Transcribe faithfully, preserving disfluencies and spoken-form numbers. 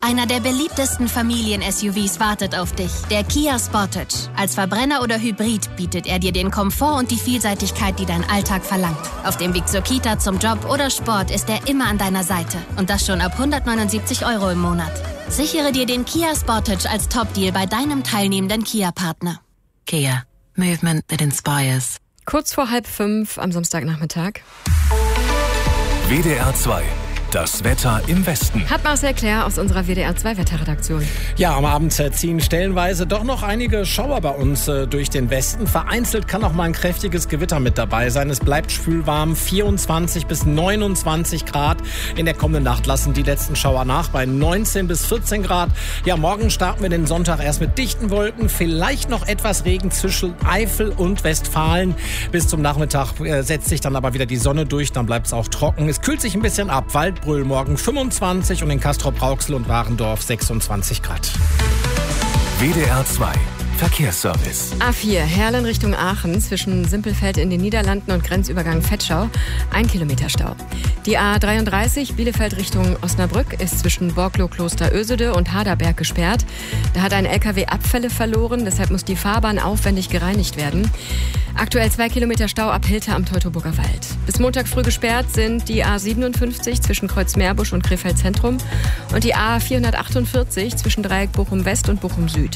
Einer der beliebtesten Familien-S U Vs wartet auf dich. Der Kia Sportage. Als Verbrenner oder Hybrid bietet er dir den Komfort und die Vielseitigkeit, die dein Alltag verlangt. Auf dem Weg zur Kita, zum Job oder Sport ist er immer an deiner Seite. Und das schon ab hundertneunundsiebzig Euro im Monat. Sichere dir den Kia Sportage als Top-Deal bei deinem teilnehmenden Kia-Partner. Kia. Movement that inspires. Kurz vor halb fünf am Samstagnachmittag. W D R zwei. Das Wetter im Westen. Hat Marcel Claire aus unserer W D R zwei Wetterredaktion. Ja, am Abend ziehen stellenweise doch noch einige Schauer bei uns äh, durch den Westen. Vereinzelt kann auch mal ein kräftiges Gewitter mit dabei sein. Es bleibt schwülwarm, vierundzwanzig bis neunundzwanzig Grad. In der kommenden Nacht lassen die letzten Schauer nach bei neunzehn bis vierzehn Grad. Ja, morgen starten wir den Sonntag erst mit dichten Wolken. Vielleicht noch etwas Regen zwischen Eifel und Westfalen. Bis zum Nachmittag äh, setzt sich dann aber wieder die Sonne durch. Dann bleibt es auch trocken. Es kühlt sich ein bisschen ab. Wald Brühl morgen fünfundzwanzig und in Castrop-Rauxel und Warendorf sechsundzwanzig Grad. W D R zwei Verkehrsservice. A vier, Herlen Richtung Aachen, zwischen Simpelfeld in den Niederlanden und Grenzübergang Vetschau, ein Kilometer Stau. Die A dreiunddreißig, Bielefeld Richtung Osnabrück, ist zwischen Borglo Kloster Ösede und Haderberg gesperrt. Da hat ein L K W Abfälle verloren, deshalb muss die Fahrbahn aufwendig gereinigt werden. Aktuell zwei Kilometer Stau ab Hilter am Teutoburger Wald. Bis Montag früh gesperrt sind die A siebenundfünfzig zwischen Kreuzmeerbusch und Krefeld Zentrum und die A vierhundertachtundvierzig zwischen Dreieck Bochum West und Bochum Süd.